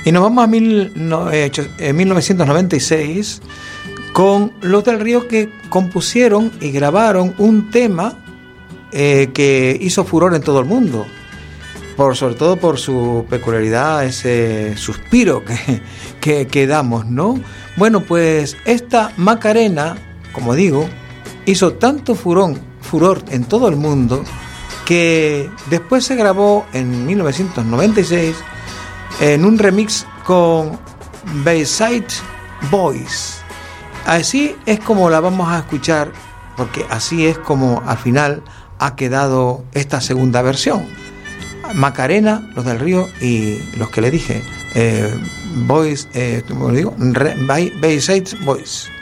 Y nos vamos a 1996 con Los del Río, que compusieron y grabaron un tema que hizo furor en todo el mundo, sobre todo por su peculiaridad, ese suspiro que damos, ¿no? Bueno, pues esta Macarena, como digo, hizo tanto furor en todo el mundo que después se grabó en 1996 en un remix con Bayside Boys. Así es como la vamos a escuchar, porque así es como al final ha quedado esta segunda versión. Macarena, Los del Río y los que le dije, Boys, como digo, Bayside Boys.